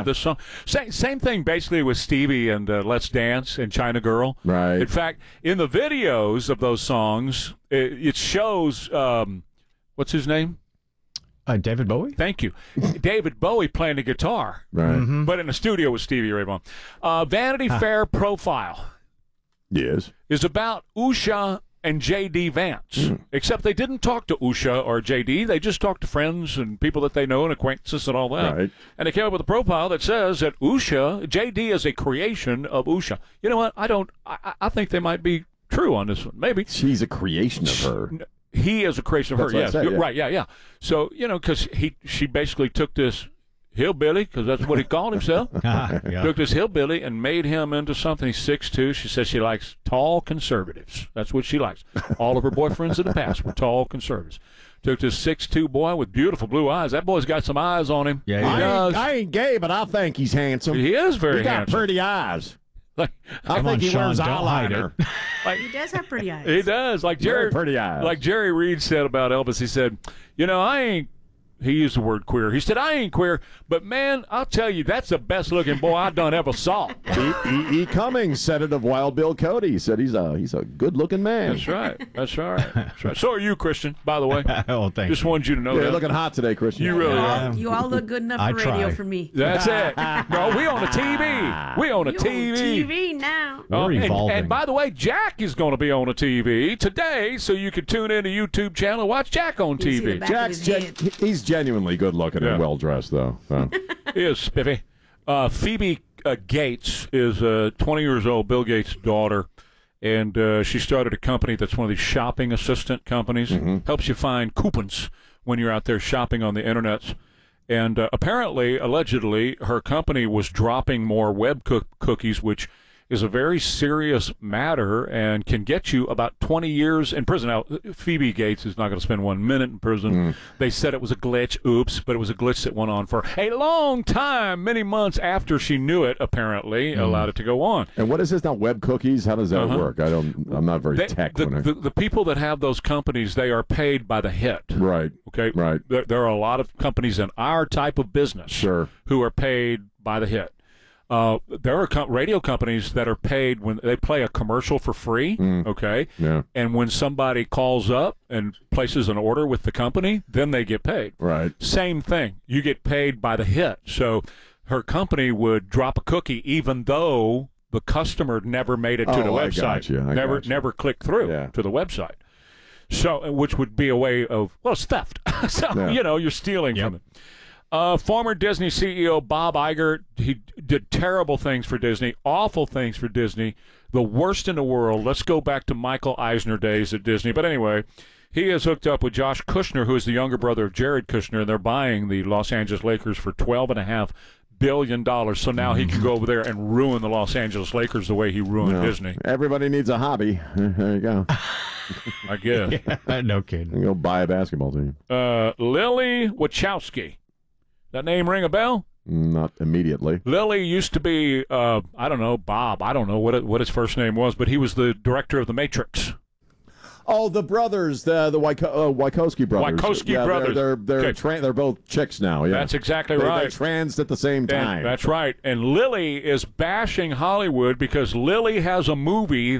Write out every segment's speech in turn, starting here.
this song. Same thing basically with Stevie and Let's Dance and China Girl. Right. In fact, in the videos of those songs, it shows, what's his name? David Bowie? Thank you. David Bowie playing the guitar. Right. But in the studio with Stevie Ray Vaughan. Vanity Fair profile Yes. is about Usha and J.D. Vance. Except they didn't talk to Usha or J.D. They just talked to friends and people that they know and acquaintances and all that. Right. And they came up with a profile that says that J.D. is a creation of Usha. You know what? I think they might be true on this one. Maybe. She's a creation of her. He is a creation of her. That's what I Yes, said, you're yeah. right. Yeah. So because she basically took this hillbilly, because that's what he called himself. Yeah. Took this hillbilly and made him into something. He's 6'2". She says she likes tall conservatives. That's what she likes. All of her boyfriends in the past were tall conservatives. Took this 6'2" boy with beautiful blue eyes. That boy's got some eyes on him. Yeah, he does. I ain't gay, but I think he's handsome. He is very He got handsome. pretty eyes. Like, I Come think on, he Sean, wears don't hide eyeliner. He does have pretty eyes. he does. Like Very Jerry, pretty eyes. like Jerry Reed said about Elvis. He said, I ain't. He used the word queer. He said, I ain't queer, but man, I'll tell you, that's the best looking boy I done ever saw. E. Cummings said it of Wild Bill Cody. He said he's a good looking man. That's right. That's right. That's right. So are you, Christian, by the way. Oh, thank Just you. wanted you to know Yeah, that. you're looking hot today, Christian. You really are. You all look good enough I for radio try. for me. That's it. No, we on the TV. We on the You TV. on TV now. Oh, We're evolving. and by the way, Jack is going to be on the TV today, so you can tune in the YouTube channel and watch Jack on You see the TV. back Jack's of his head. he's genuinely good looking Yeah. and well dressed, though. So. He is spiffy. Phoebe Gates is 20 years old, Bill Gates' daughter, and she started a company that's one of these shopping assistant companies. Helps you find coupons when you're out there shopping on the internet. And allegedly, her company was dropping more web cookies, which is a very serious matter and can get you about 20 years in prison. Now, Phoebe Gates is not going to spend 1 minute in prison. They said it was a glitch. Oops, but it was a glitch that went on for a long time, many months after she knew it, apparently, allowed it to go on. And what is this now? Web cookies? How does that work? I'm not very tech. The people that have those companies, they are paid by the hit. Right. Okay. Right. There are a lot of companies in our type of business Sure. who are paid by the hit. There are radio companies that are paid when they play a commercial for free, okay? Yeah. And when somebody calls up and places an order with the company, then they get paid. Right. Same thing. You get paid by the hit. So her company would drop a cookie even though the customer never made it to the I website. got you. I got you. Never clicked through Yeah. to the website. So, which would be a way of, well, it's theft. So, Yeah. you're stealing from it. Former Disney CEO Bob Iger, he did terrible things for Disney, awful things for Disney, the worst in the world. Let's go back to Michael Eisner days at Disney. But anyway, he is hooked up with Josh Kushner, who is the younger brother of Jared Kushner, and they're buying the Los Angeles Lakers for $12.5 billion. So now he can go over there and ruin the Los Angeles Lakers the way he ruined Disney. Everybody needs a hobby. There you go. I guess. No kidding. Go buy a basketball team. Lily Wachowski. That name ring a bell? Not immediately. Lily used to be, I don't know, Bob. I don't know what his first name was, but he was the director of The Matrix. Oh, the brothers, the Wachowski brothers. Wachowski brothers. They're Okay. they're both chicks now. Yeah, That's exactly They right. transed at the same time. That's right. And Lily is bashing Hollywood because Lily has a movie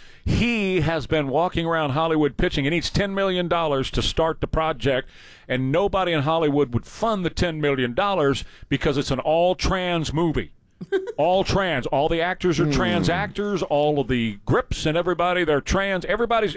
he has been walking around Hollywood pitching. He needs $10 million to start the project, and nobody in Hollywood would fund the $10 million because it's an all-trans movie. All trans. All the actors are trans actors. All of the grips and everybody, they're trans. Everybody's.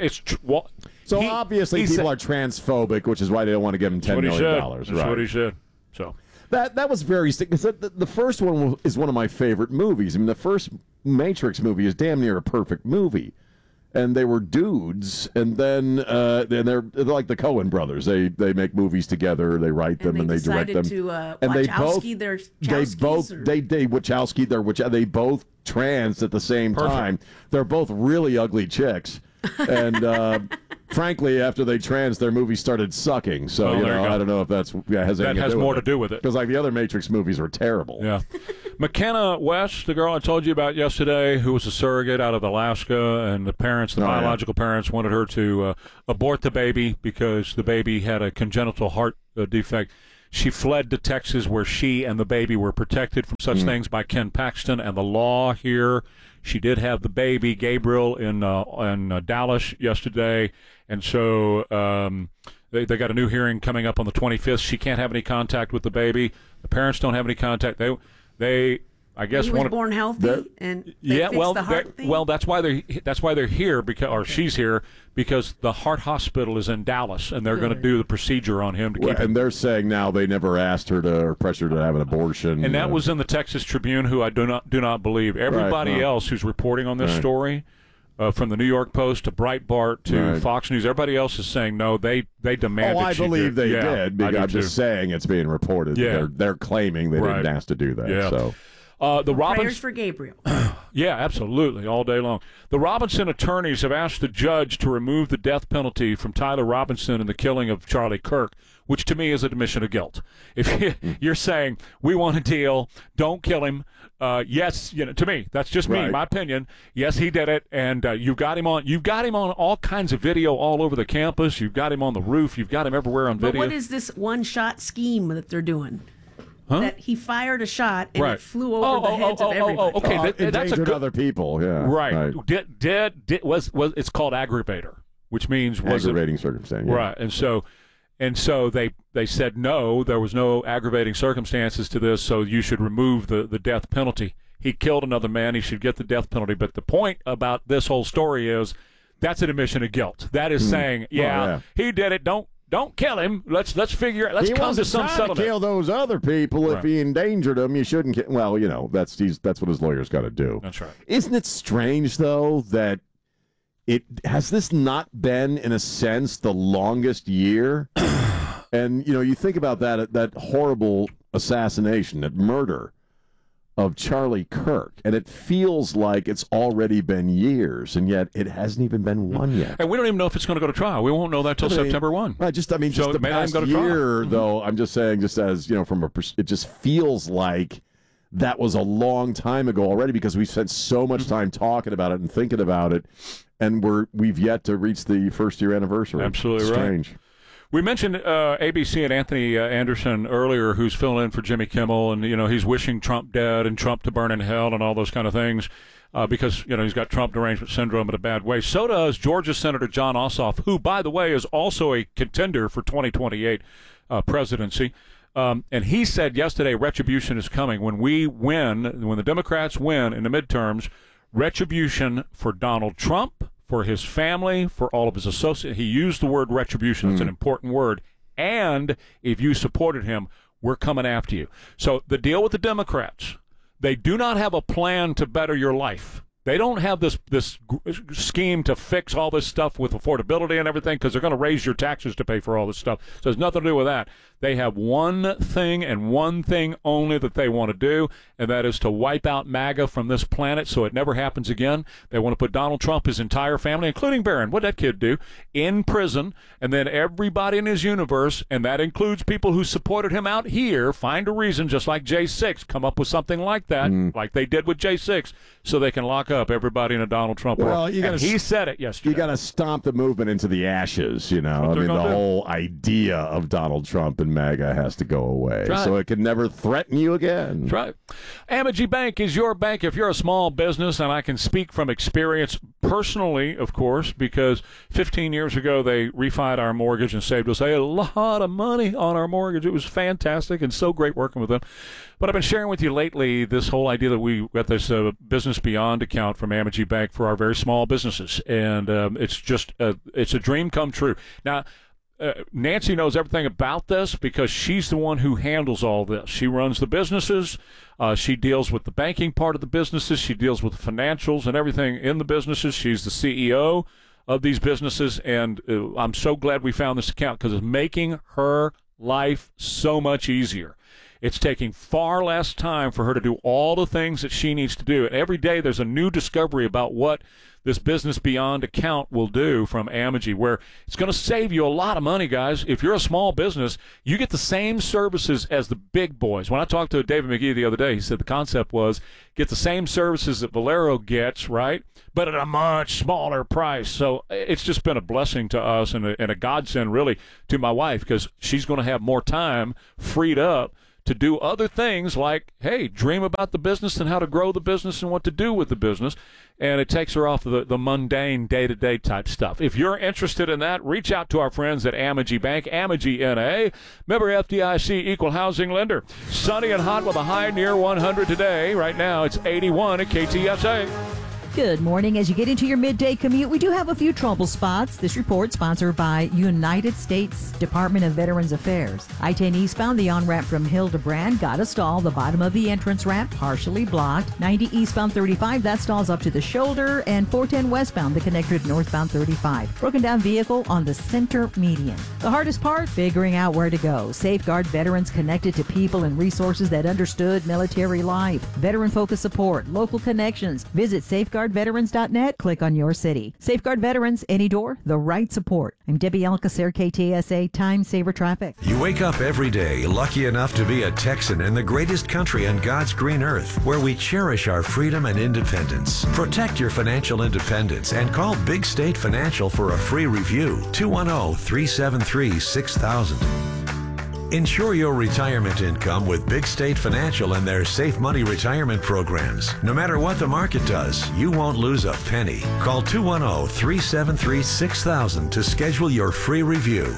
So obviously people are transphobic, which is why they don't want to give him $10 million. That's Right. what he said. So That was very sick. The first one is one of my favorite movies. I mean, the first Matrix movie is damn near a perfect movie. And they were dudes, and then they're like the Coen brothers. They make movies together, they write them, and they direct them. And Wachowski, they both trans at the same time. They're both really ugly chicks, and frankly, after they trans, their movies started sucking. So I don't know if that has more to do with it. Because like the other Matrix movies were terrible. Yeah. McKenna West, the girl I told you about yesterday, who was a surrogate out of Alaska, and the biological parents wanted her to abort the baby because the baby had a congenital heart defect. She fled to Texas, where she and the baby were protected from such things by Ken Paxton and the law here. She did have the baby, Gabriel, in Dallas yesterday, and so they got a new hearing coming up on the 25th. She can't have any contact with the baby. The parents don't have any contact. They I guess he was born healthy, and they fixed the heart thing? Well, that's why they're here, or she's here, because the heart hospital is in Dallas, and they're going to do the procedure on him to keep him. And they're saying now they never asked her to or pressured her to have an abortion. And that was in the Texas Tribune, who I do not believe. Everybody else who's reporting on this story, from the New York Post to Breitbart to Fox News, everybody else is saying no. They demanded. Oh, I believe they did. Because I'm just too. saying it's being reported. Yeah. They're claiming they didn't ask to do that. Yeah. So. The Prayers for Gabriel. Yeah, absolutely, all day long. The Robinson attorneys have asked the judge to remove the death penalty from Tyler Robinson in the killing of Charlie Kirk, which to me is an admission of guilt. If you're saying we want a deal, don't kill him. Yes, to me, that's just me, my opinion. Yes, he did it, and you've got him on all kinds of video all over the campus. You've got him on the roof. You've got him everywhere on video. But what is this one-shot scheme that they're doing? Huh? That he fired a shot and it flew over the heads of everybody. Okay, that's a good other people. Yeah, right. Was it's called aggravator, which means aggravating circumstance. Yeah. Right, and so they said no, there was no aggravating circumstances to this, so you should remove the death penalty. He killed another man; he should get the death penalty. But the point about this whole story is that's an admission of guilt. That is saying, he did it. Don't kill him. Let's come to some settlement. He wasn't trying to kill those other people. If he endangered them, you shouldn't kill. Well, that's what his lawyer's got to do. That's right. Isn't it strange though that has this not been, in a sense, the longest year? And you think about that horrible assassination, that murder of Charlie Kirk, and it feels like it's already been years, and yet it hasn't even been one yet. And we don't even know if it's going to go to trial. We won't know that till September 1. Just the past year, though, I'm just saying, just as, it just feels like that was a long time ago already, because we spent so much time talking about it and thinking about it, and we've yet to reach the first-year anniversary. Absolutely strange. Right. We mentioned ABC and Anthony Anderson earlier, who's filling in for Jimmy Kimmel, and he's wishing Trump dead and Trump to burn in hell and all those kind of things, because he's got Trump derangement syndrome in a bad way. So does Georgia Senator Jon Ossoff, who, by the way, is also a contender for 2028 presidency. And he said yesterday, retribution is coming. When the Democrats win in the midterms, retribution for Donald Trump, for his family, for all of his associates. He used the word retribution. It's an important word. And if you supported him, we're coming after you. So the deal with the Democrats, they do not have a plan to better your life. They don't have this scheme to fix all this stuff with affordability and everything, because they're going to raise your taxes to pay for all this stuff. So there's nothing to do with that. They have one thing and one thing only that they want to do, and that is to wipe out MAGA from this planet so it never happens again. They want to put Donald Trump, his entire family, including Barron, what'd that kid do, in prison, and then everybody in his universe, and that includes people who supported him out here, find a reason, just like J6, come up with something like that, like they did with J6, so they can lock up everybody in a Donald Trump world. He said it yesterday. You got to stomp the movement into the ashes, the whole idea of Donald Trump and MAGA has to go away, so it can never threaten you again. That's right. Amegy Bank is your bank if you're a small business, and I can speak from experience personally, of course, because 15 years ago they refied our mortgage and saved us a lot of money on our mortgage. It was fantastic and so great working with them. But I've been sharing with you lately this whole idea that we got this Business Beyond account from Amegy Bank for our very small businesses, and it's just it's a dream come true. Now, Nancy knows everything about this because she's the one who handles all this. She runs the businesses. She deals with the banking part of the businesses. She deals with the financials and everything in the businesses. She's the CEO of these businesses, and I'm so glad we found this account because it's making her life so much easier. It's taking far less time for her to do all the things that she needs to do. And every day there's a new discovery about what this business beyond account will do from Amegy, where it's going to save you a lot of money, guys. If you're a small business, you get the same services as the big boys. When I talked to David McGee the other day, he said the concept was get the same services that Valero gets, right, but at a much smaller price. So it's just been a blessing to us and a godsend, really, to my wife, because she's going to have more time freed up to do other things like, hey, dream about the business and how to grow the business and what to do with the business. And it takes her off the mundane day-to-day type stuff. If you're interested in that, reach out to our friends at Amegy Bank, Amegy N.A., member FDIC, equal housing lender. Sunny and hot with a high near 100 today. Right now it's 81 at KTSA. Good morning. As you get into your midday commute, we do have a few trouble spots. This report sponsored by United States Department of Veterans Affairs. I-10 eastbound, the on-ramp from Hildebrand got a stall. The bottom of the entrance ramp partially blocked. 90 eastbound 35, that stalls up to the shoulder. And 410 westbound, the connector to northbound 35. Broken down vehicle on the center median. The hardest part, figuring out where to go. Safeguard Veterans connected to people and resources that understood military life. Veteran-focused support, local connections. Visit SafeguardVeterans.net. Click on your city. Safeguard Veterans, any door, the right support. I'm Debbie Alcacer, KTSA Time Saver Traffic. You wake up every day lucky enough to be a Texan in the greatest country on God's green earth, where we cherish our freedom and independence. Protect your financial independence and call Big State Financial for a free review. 210-373-6000. Ensure your retirement income with Big State Financial and their Safe Money retirement programs. No matter what the market does, you won't lose a penny. Call 210-373-6000 to schedule your free review.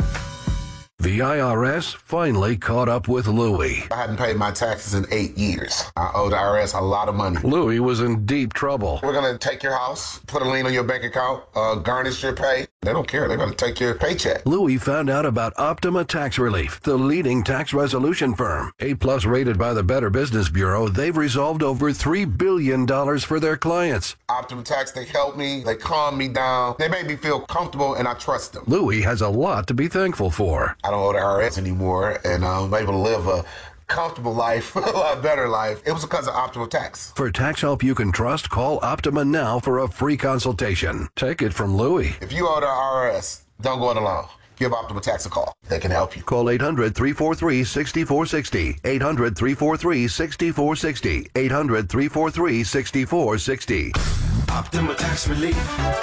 The IRS finally caught up with Louie. I hadn't paid my taxes in 8 years. I owe the IRS a lot of money. Louie was in deep trouble. We're going to take your house, put a lien on your bank account, garnish your pay. They don't care. They're going to take your paycheck. Louie found out about Optima Tax Relief, the leading tax resolution firm. A-plus rated by the Better Business Bureau, they've resolved over $3 billion for their clients. Optima Tax, they helped me. They calmed me down. They made me feel comfortable, and I trust them. Louie has a lot to be thankful for. I don't owe the IRS anymore, and I'm able to live a comfortable life, a lot better life. It was because of Optima Tax. For tax help you can trust, call Optima now for a free consultation. Take it from Louie. If you owe the IRS, don't go it alone. Give Optima Tax a call. They can help you. Call 800-343-6460. 800-343-6460. 800-343-6460. Optima Tax Relief.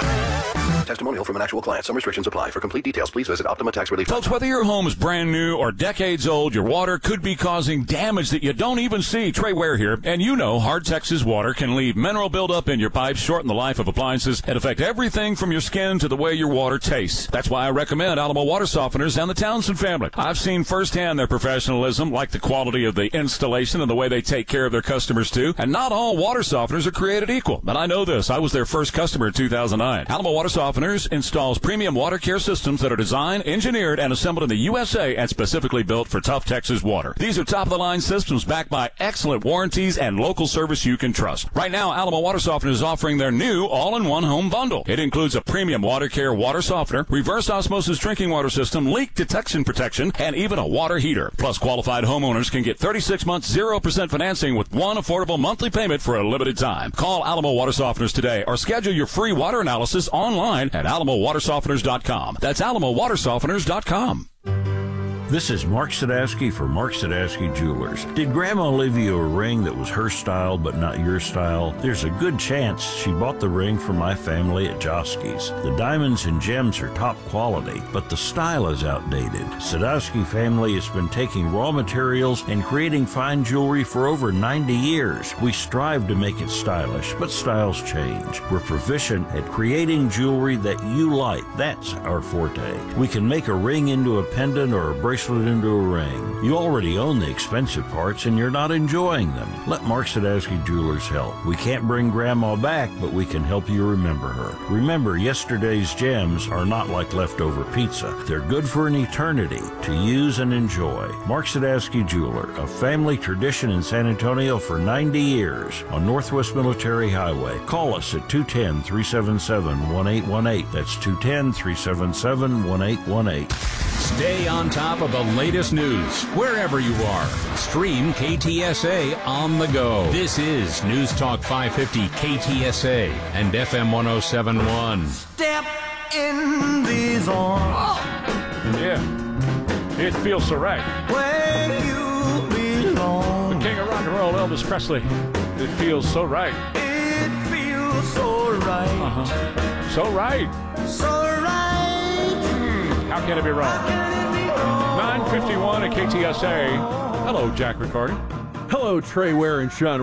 Testimonial from an actual client. Some restrictions apply. For complete details, please visit Optima Tax Relief. Folks, whether your home is brand new or decades old, your water could be causing damage that you don't even see. Trey Ware here. And you know Hard Texas water can leave mineral buildup in your pipes, shorten the life of appliances, and affect everything from your skin to the way your water tastes. That's why I recommend Alamo Water Softeners and the Townsend family. I've seen firsthand their professionalism, like the quality of the installation and the way they take care of their customers, too. And not all water softeners are created equal. But I know this. I was their first customer in 2009. Alamo Water Softeners installs premium water care systems that are designed, engineered, and assembled in the USA and specifically built for tough Texas water. These are top-of-the-line systems backed by excellent warranties and local service you can trust. Right now, Alamo Water Softener is offering their new all-in-one home bundle. It includes a premium water care water softener, reverse osmosis drinking water system, leak detection protection, and even a water heater. Plus, qualified homeowners can get 36 months 0% financing with one affordable monthly payment for a limited time. Call Alamo Water Softeners today or schedule your free water analysis online at AlamoWaterSofteners.com. That's AlamoWaterSofteners.com. This is Mark Sadowski for Mark Sadowski Jewelers. Did Grandma leave you a ring that was her style but not your style? There's a good chance she bought the ring for my family at Josky's. The diamonds and gems are top quality, but the style is outdated. Sadowski family has been taking raw materials and creating fine jewelry for over 90 years. We strive to make it stylish, but styles change. We're proficient at creating jewelry that you like. That's our forte. We can make a ring into a pendant or a bracelet into a ring. You already own the expensive parts and you're not enjoying them. Let Mark Sadowski Jewelers help. We can't bring Grandma back, but we can help you remember her. Remember, yesterday's gems are not like leftover pizza. They're good for an eternity to use and enjoy. Mark Sadowski Jeweler, a family tradition in San Antonio for 90 years on Northwest Military Highway. Call us at 210-377-1818. That's 210-377-1818. Stay on top of the latest news wherever you are. Stream KTSA on the go. This is News Talk 550 KTSA and FM 107.1. Step in these arms. Yeah. It feels so right. Where you belong. The king of rock and roll, Elvis Presley. It feels so right. It feels so right. Uh-huh. So right. So right. How can it be wrong? 9:51 at KTSA. Hello, Jack Riccardi. Hello, Trey Ware and Sean